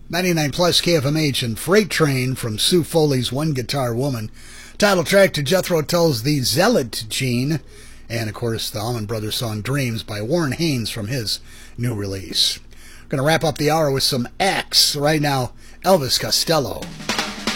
99 plus KFMH and Freight Train from Sue Foley's One Guitar Woman. Title track to Jethro Tull's The Zealot Gene. And, of course, the Allman Brothers song Dreams by Warren Haynes from his new release. We're going to wrap up the hour with some X right now. Elvis Costello.